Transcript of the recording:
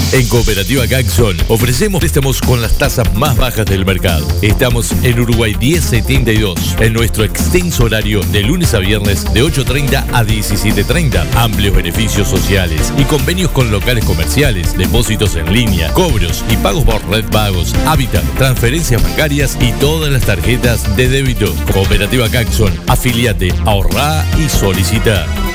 En Cooperativa Gaxon ofrecemos préstamos con las tasas más bajas del mercado. Estamos en Uruguay 1072, en nuestro extenso horario de lunes a viernes de 8:30 a 17:30. Amplios beneficios sociales y convenios con locales comerciales, depósitos en línea, cobros y pagos por Red Pagos, Hábitat, transferencias bancarias y todas las tarjetas de débito. Cooperativa Gaxon, afiliate, ahorrá y solicita.